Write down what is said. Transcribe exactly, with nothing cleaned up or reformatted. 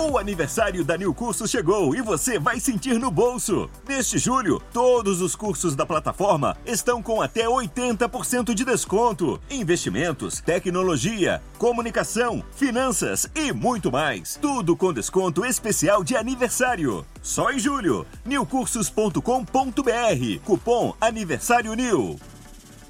O aniversário da New Cursos chegou e você vai sentir no bolso. Neste julho, todos os cursos da plataforma estão com até oitenta por cento de desconto. Investimentos, tecnologia, comunicação, finanças e muito mais. Tudo com desconto especial de aniversário. Só em julho. new cursos ponto com ponto br. Cupom Aniversário New.